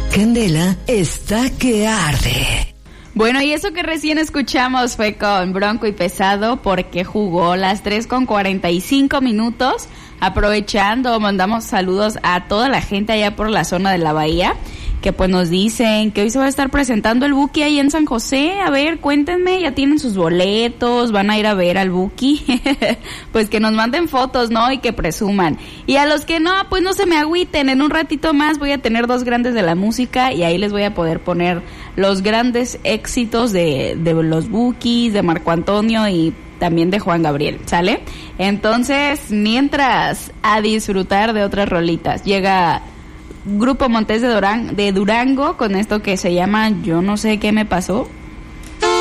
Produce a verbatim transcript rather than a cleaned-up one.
Candela está que arde. Bueno, y eso que recién escuchamos fue con Bronco y Pesado, porque jugó las tres con cuarenta y cinco minutos. Aprovechando, mandamos saludos a toda la gente allá por la zona de la bahía, que pues nos dicen que hoy se va a estar presentando el Buki ahí en San José. A ver, cuéntenme, ya tienen sus boletos, van a ir a ver al Buki. Pues que nos manden fotos, ¿no? Y que presuman. Y a los que no, pues no se me agüiten, en un ratito más voy a tener dos grandes de la música y ahí les voy a poder poner los grandes éxitos de, de los Bukis, de Marco Antonio y también de Juan Gabriel, ¿sale? Entonces, mientras, a disfrutar de otras rolitas. Llega Grupo Montes de, Duran- de Durango con esto que se llama Yo no sé qué me pasó.